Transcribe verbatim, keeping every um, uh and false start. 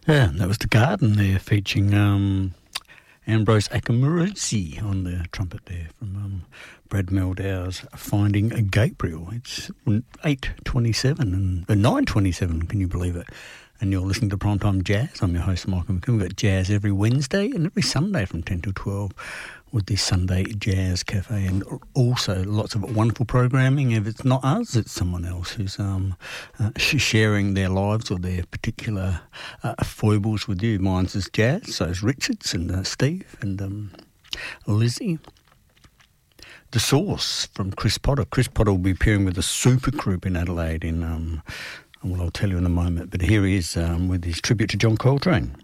Yeah, that was The Garden there, featuring um, Ambrose Akamurisi on the trumpet there from um, Brad Meldau's Finding Gabriel. It's eight twenty-seven, and uh, nine twenty-seven, can you believe it? And you're listening to Primetime Jazz. I'm your host, Michael McKim. We've got jazz every Wednesday and every Sunday from ten till twelve with this Sunday Jazz Cafe, and also lots of wonderful programming. If it's not us, it's someone else who's um, uh, sharing their lives or their particular uh, foibles with you. Mine's is jazz, so is Richard's and uh, Steve and um, Lizzie. The Source from Chris Potter. Chris Potter will be appearing with a super group in Adelaide in, um, well, I'll tell you in a moment, but here he is um, with his tribute to John Coltrane.